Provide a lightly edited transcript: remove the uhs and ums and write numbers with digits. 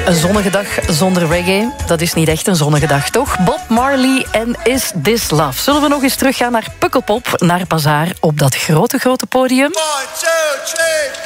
Een zonnige dag zonder reggae, dat is niet echt een zonnige dag, toch? Bob Marley en Is This Love. Zullen we nog eens teruggaan naar Pukkelpop, naar Bazaar op dat grote podium? 1, 2, 3.